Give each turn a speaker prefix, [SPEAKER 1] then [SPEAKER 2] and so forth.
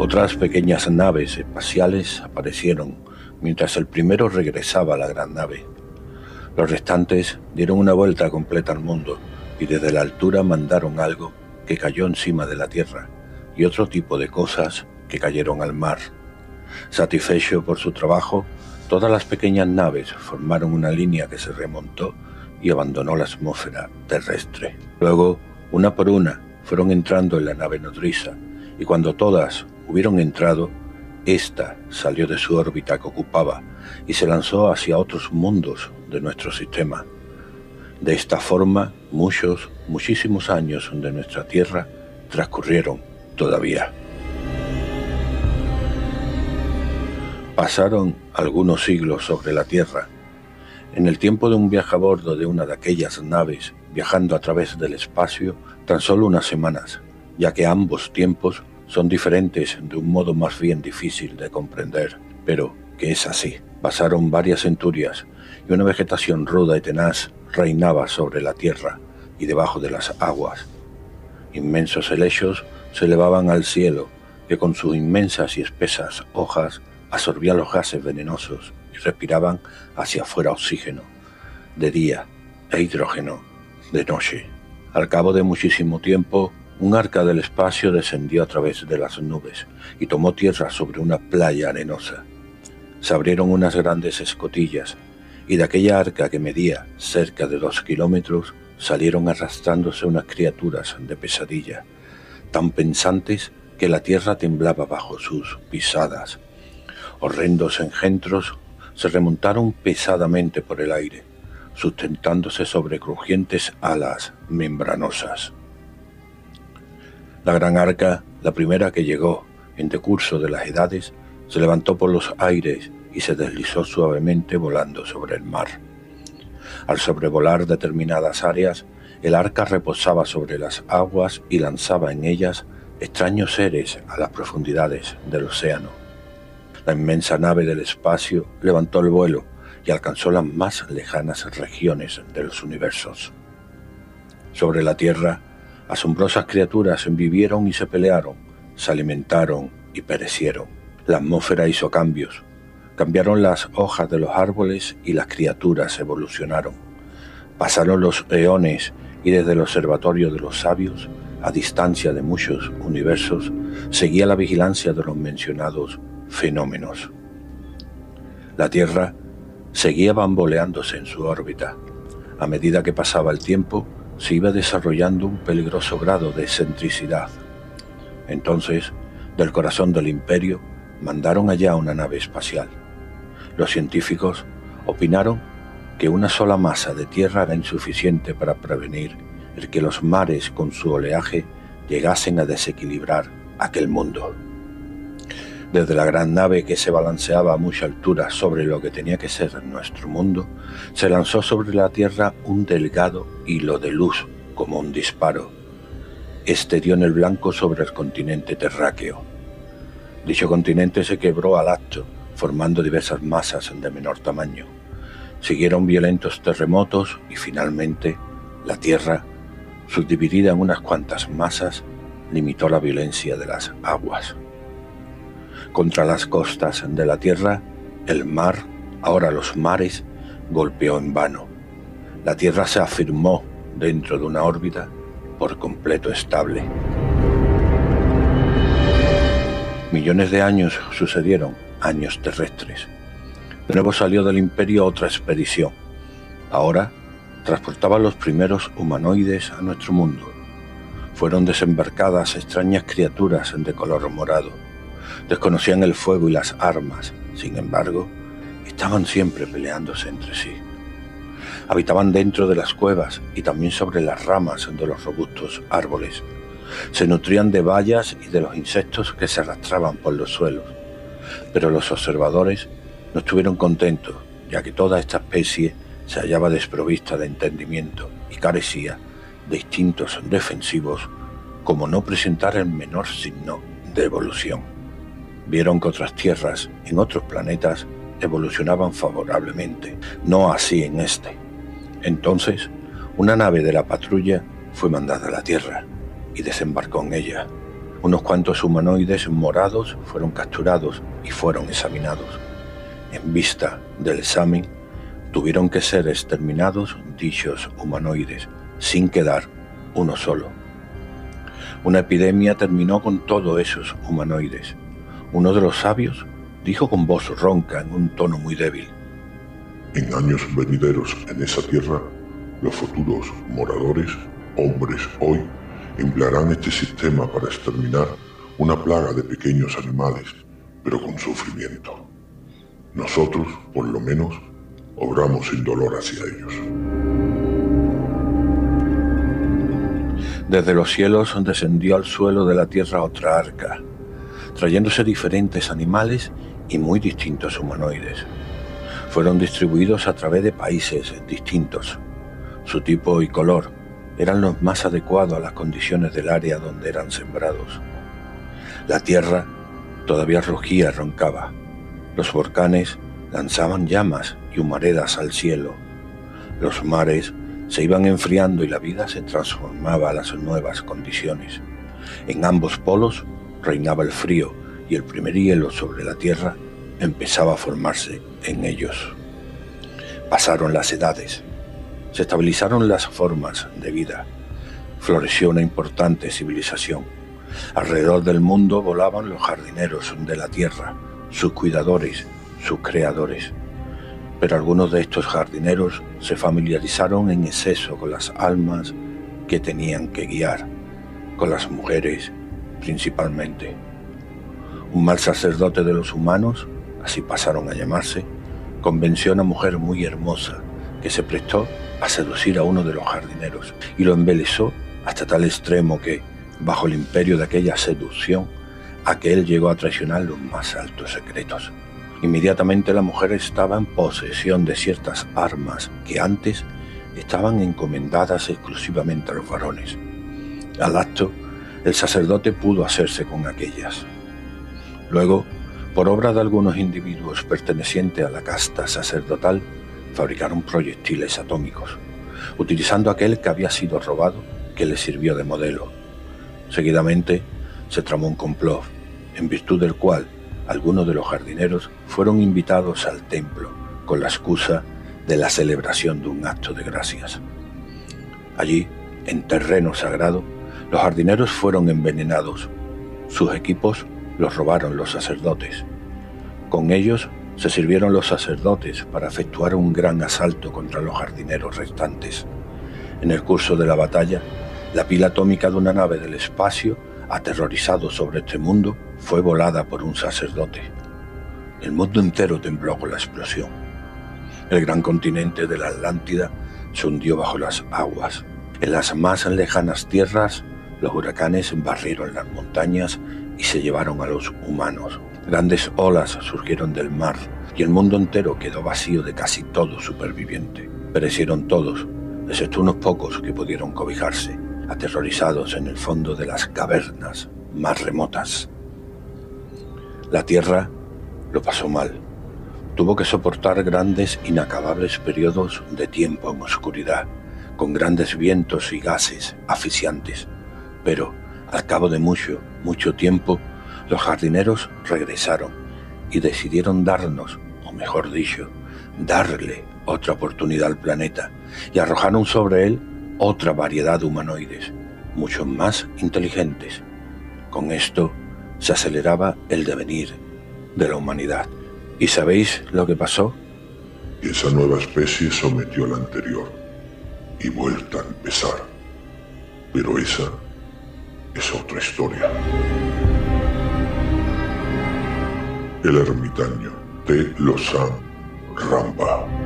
[SPEAKER 1] Otras pequeñas naves espaciales aparecieron mientras el primero regresaba a la gran nave. Los restantes dieron una vuelta completa al mundo y desde la altura mandaron algo que cayó encima de la Tierra y otro tipo de cosas que cayeron al mar. Satisfecho por su trabajo, todas las pequeñas naves formaron una línea que se remontó y abandonó la atmósfera terrestre. Luego, una por una, fueron entrando en la nave nodriza y cuando todas hubieron entrado, ésta salió de su órbita que ocupaba y se lanzó hacia otros mundos de nuestro sistema. De esta forma, muchísimos años de nuestra Tierra transcurrieron todavía. Pasaron algunos siglos sobre la Tierra. En el tiempo de un viaje a bordo de una de aquellas naves, viajando a través del espacio, tan solo unas semanas, ya que ambos tiempos son diferentes de un modo más bien difícil de comprender, pero que es así. Pasaron varias centurias y una vegetación ruda y tenaz reinaba sobre la tierra y debajo de las aguas. Inmensos helechos se elevaban al cielo, que con sus inmensas y espesas hojas absorbían los gases venenosos y respiraban hacia afuera oxígeno, de día, e hidrógeno, de noche. Al cabo de muchísimo tiempo, un arca del espacio descendió a través de las nubes y tomó tierra sobre una playa arenosa. Se abrieron unas grandes escotillas y de aquella arca que medía cerca de 2 kilómetros salieron arrastrándose unas criaturas de pesadilla, tan pensantes que la tierra temblaba bajo sus pisadas. Horrendos engendros se remontaron pesadamente por el aire, sustentándose sobre crujientes alas membranosas. La gran arca, la primera que llegó en decurso de las edades, se levantó por los aires y se deslizó suavemente volando sobre el mar. Al sobrevolar determinadas áreas, el arca reposaba sobre las aguas y lanzaba en ellas extraños seres a las profundidades del océano. La inmensa nave del espacio levantó el vuelo y alcanzó las más lejanas regiones de los universos. Sobre la Tierra, asombrosas criaturas vivieron y se pelearon, se alimentaron y perecieron. La atmósfera hizo cambios. Cambiaron las hojas de los árboles y las criaturas evolucionaron. Pasaron los eones y desde el observatorio de los sabios, a distancia de muchos universos, seguía la vigilancia de los mencionados fenómenos. La Tierra seguía bamboleándose en su órbita. A medida que pasaba el tiempo, se iba desarrollando un peligroso grado de excentricidad. Entonces, del corazón del imperio, mandaron allá una nave espacial. Los científicos opinaron que una sola masa de tierra era insuficiente para prevenir el que los mares con su oleaje llegasen a desequilibrar aquel mundo. Desde la gran nave que se balanceaba a mucha altura sobre lo que tenía que ser nuestro mundo, se lanzó sobre la Tierra un delgado hilo de luz como un disparo. Este dio en el blanco sobre el continente terráqueo. Dicho continente se quebró al acto, formando diversas masas de menor tamaño. Siguieron violentos terremotos y finalmente la Tierra, subdividida en unas cuantas masas, limitó la violencia de las aguas. Contra las costas de la Tierra, el mar, ahora los mares, golpeó en vano. La Tierra se afirmó dentro de una órbita por completo estable. Millones de años sucedieron, años terrestres. De nuevo salió del imperio otra expedición. Ahora transportaban los primeros humanoides a nuestro mundo. Fueron desembarcadas extrañas criaturas de color morado. Desconocían el fuego y las armas, sin embargo, estaban siempre peleándose entre sí. Habitaban dentro de las cuevas y también sobre las ramas de los robustos árboles. Se nutrían de bayas y de los insectos que se arrastraban por los suelos. Pero los observadores no estuvieron contentos, ya que toda esta especie se hallaba desprovista de entendimiento y carecía de instintos defensivos, como no presentar el menor signo de evolución. Vieron que otras tierras en otros planetas evolucionaban favorablemente, no así en este. Entonces, una nave de la patrulla fue mandada a la Tierra y desembarcó en ella. Unos cuantos humanoides morados fueron capturados y fueron examinados. En vista del examen, tuvieron que ser exterminados dichos humanoides, sin quedar uno solo. Una epidemia terminó con todos esos humanoides. Uno de los sabios dijo con voz ronca, en un tono muy débil:
[SPEAKER 2] en años venideros en esa tierra, los futuros moradores, hombres hoy, emplearán este sistema para exterminar una plaga de pequeños animales, pero con sufrimiento. Nosotros, por lo menos, obramos sin dolor hacia ellos.
[SPEAKER 1] Desde los cielos descendió al suelo de la tierra otra arca, trayéndose diferentes animales y muy distintos humanoides. Fueron distribuidos a través de países distintos. Su tipo y color eran los más adecuados a las condiciones del área donde eran sembrados. La tierra todavía rugía y roncaba. Los volcanes lanzaban llamas y humaredas al cielo. Los mares se iban enfriando y la vida se transformaba a las nuevas condiciones. En ambos polos reinaba el frío y el primer hielo sobre la tierra empezaba a formarse en ellos. Pasaron las edades, se estabilizaron las formas de vida, floreció una importante civilización. Alrededor del mundo volaban los jardineros de la tierra, sus cuidadores, sus creadores. Pero algunos de estos jardineros se familiarizaron en exceso con las almas que tenían que guiar, con las mujeres principalmente. Un mal sacerdote de los humanos, así pasaron a llamarse, convenció a una mujer muy hermosa que se prestó a seducir a uno de los jardineros y lo embelesó hasta tal extremo que, bajo el imperio de aquella seducción, aquel llegó a traicionar los más altos secretos. Inmediatamente la mujer estaba en posesión de ciertas armas que antes estaban encomendadas exclusivamente a los varones. Al acto, el sacerdote pudo hacerse con aquellas. Luego, por obra de algunos individuos pertenecientes a la casta sacerdotal, fabricaron proyectiles atómicos, utilizando aquel que había sido robado, que les sirvió de modelo. Seguidamente, se tramó un complot, en virtud del cual algunos de los jardineros fueron invitados al templo con la excusa de la celebración de un acto de gracias. Allí, en terreno sagrado, los jardineros fueron envenenados. Sus equipos los robaron los sacerdotes. Con ellos se sirvieron los sacerdotes para efectuar un gran asalto contra los jardineros restantes. En el curso de la batalla, la pila atómica de una nave del espacio, aterrorizado sobre este mundo, fue volada por un sacerdote. El mundo entero tembló con la explosión. El gran continente de la Atlántida se hundió bajo las aguas. En las más lejanas tierras, los huracanes barrieron las montañas y se llevaron a los humanos. Grandes olas surgieron del mar y el mundo entero quedó vacío de casi todo superviviente. Perecieron todos, excepto unos pocos que pudieron cobijarse, aterrorizados en el fondo de las cavernas más remotas. La tierra lo pasó mal. Tuvo que soportar grandes, inacabables periodos de tiempo en oscuridad, con grandes vientos y gases asfixiantes. Pero, al cabo de mucho tiempo, los jardineros regresaron y decidieron darnos, o mejor dicho, darle otra oportunidad al planeta, y arrojaron sobre él otra variedad de humanoides, mucho más inteligentes. Con esto se aceleraba el devenir de la humanidad. ¿Y sabéis lo que pasó?
[SPEAKER 2] Esa nueva especie sometió a la anterior y vuelta a empezar. Pero esa es otra historia. El ermitaño de Losang Rampa.